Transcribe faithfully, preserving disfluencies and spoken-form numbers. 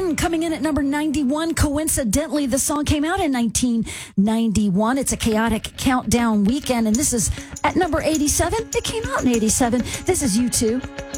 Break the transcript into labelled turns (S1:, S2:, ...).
S1: Mm, coming in at number ninety-one, coincidentally, the song came out in nineteen ninety-one. It's a chaotic countdown weekend, and this is at number eighty-seven. It came out in eighty-seven. This is U two.